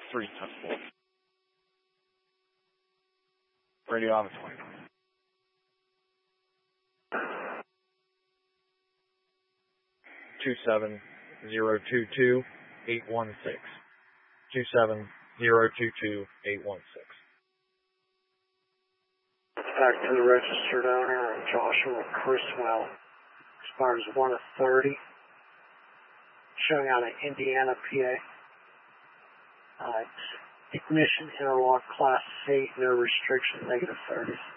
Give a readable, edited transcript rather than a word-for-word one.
3-4. Radio on the 20. 27022-816. 27022-816. Back to the registered owner, Joshua Criswell. Expires 1 of 30. Showing out of Indiana, PA. Ignition interlock class C, no restriction, -30s.